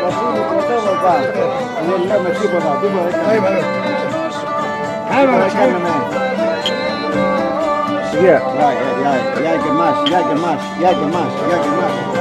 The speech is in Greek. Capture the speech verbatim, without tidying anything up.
Βασίλη, πρωτεύω πά. Δεν λέμε τίποτα, τίποτα έκαναμε. Έκαναμε. Γεια, γεια, γεια, γεια και μας, γεια και μας, γεια και μας, γεια και μας.